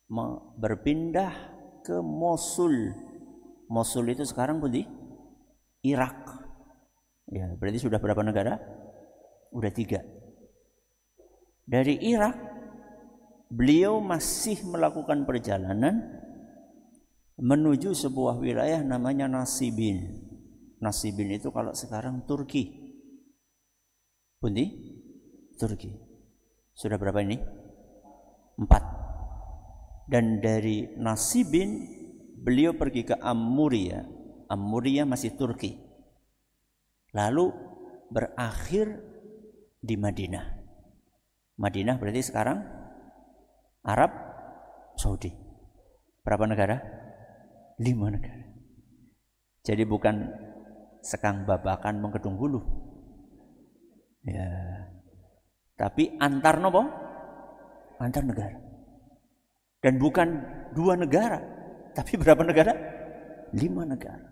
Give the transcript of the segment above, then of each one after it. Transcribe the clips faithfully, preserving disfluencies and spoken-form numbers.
berpindah ke Mosul. Mosul itu sekarang di Irak. Ya, berarti sudah berapa negara? Udah tiga. Dari Irak, beliau masih melakukan perjalanan menuju sebuah wilayah namanya Nasibin. Nasibin itu kalau sekarang Turki. Pundi? Turki. Sudah berapa ini? Empat. Dan dari Nasibin beliau pergi ke Ammuria. Ammuria masih Turki. Lalu berakhir di Madinah. Madinah berarti sekarang Arab Saudi. Berapa negara? Lima negara. Jadi bukan sekang babakan mengkedung hulu. Ya. Tapi antar nopo? Antar negara. Dan bukan dua negara, tapi berapa negara? Lima negara.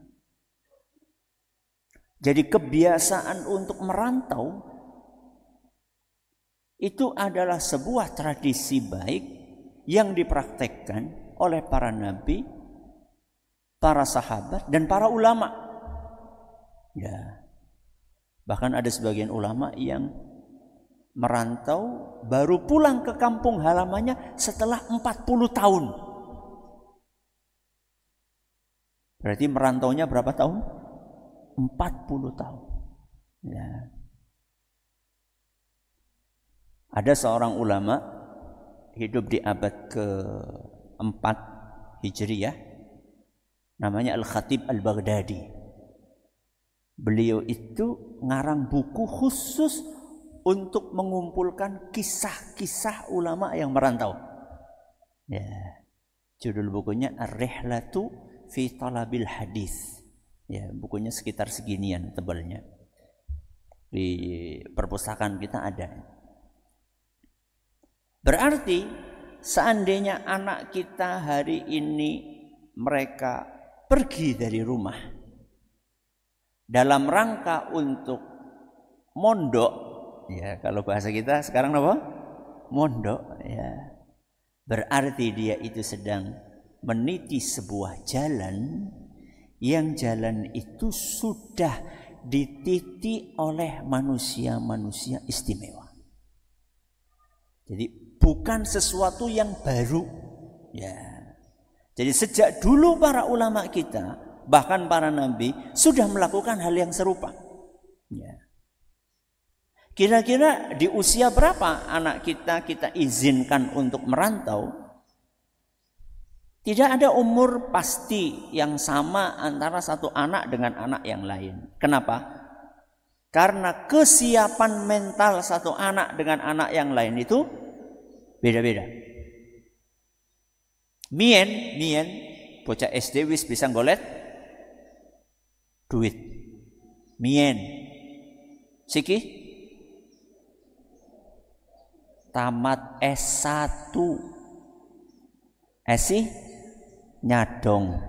Jadi kebiasaan untuk merantau itu adalah sebuah tradisi baik yang dipraktekkan oleh para nabi, para sahabat, dan para ulama. Ya. Bahkan ada sebagian ulama yang merantau baru pulang ke kampung halamannya setelah empat puluh tahun. Berarti merantaunya berapa tahun? empat puluh tahun. Ya. Ada seorang ulama hidup di abad keempat Hijriyah, namanya Al-Khatib Al-Baghdadi. Beliau itu ngarang buku khusus untuk mengumpulkan kisah-kisah ulama yang merantau. Ya. Judul bukunya Ar-Rihlatu fi Talabil Hadis. Ya, bukunya sekitar seginian tebalnya. Di perpustakaan kita ada. Berarti seandainya anak kita hari ini mereka pergi dari rumah dalam rangka untuk mondok, ya kalau bahasa kita sekarang apa? Mondok, ya. Berarti dia itu sedang meniti sebuah jalan yang jalan itu sudah dititi oleh manusia-manusia istimewa. Jadi bukan sesuatu yang baru, ya. Jadi sejak dulu para ulama kita, bahkan para nabi sudah melakukan hal yang serupa. Ya. Kira-kira di usia berapa anak kita kita izinkan untuk merantau? Tidak ada umur pasti yang sama antara satu anak dengan anak yang lain. Kenapa? Karena kesiapan mental satu anak dengan anak yang lain itu beda-beda. Mien, mien, bocah S D wis bisa ngolet duit. Mien. Siki tamat S satu. Esi nyadong.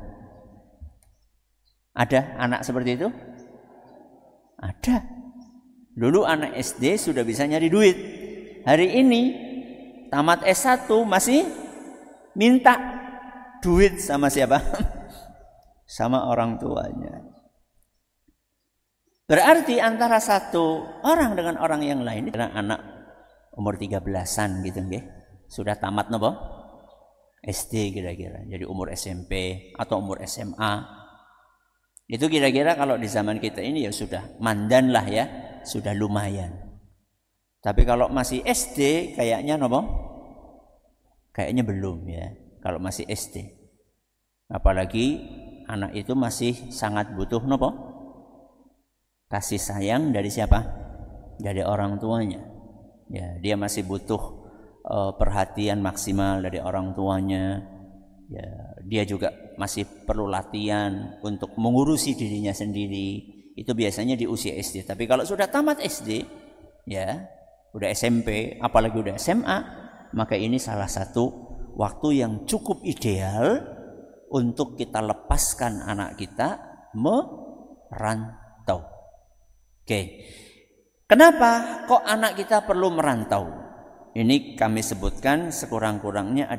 Ada anak seperti itu? Ada. Dulu anak S D sudah bisa nyari duit. Hari ini tamat S satu masih minta duit sama siapa? Sama orang tuanya. Berarti antara satu orang dengan orang yang lain, karena anak umur tiga belasan gitu nggih, sudah tamat napa? S D kira-kira. Jadi umur S M P atau umur S M A. Itu kira-kira kalau di zaman kita ini ya sudah mandan lah ya, sudah lumayan. Tapi kalau masih S D kayaknya napa? Kayaknya belum ya. Kalau masih S D. Apalagi anak itu masih sangat butuh napa? Kasih sayang dari siapa? Dari orang tuanya. Ya, dia masih butuh uh, perhatian maksimal dari orang tuanya. Ya, dia juga masih perlu latihan untuk mengurusi dirinya sendiri. Itu biasanya di usia S D. Tapi kalau sudah tamat S D, ya, udah S M P, apalagi udah S M A, maka ini salah satu waktu yang cukup ideal untuk kita lepaskan anak kita merantau. Oke. Kenapa kok anak kita perlu merantau? Ini kami sebutkan sekurang-kurangnya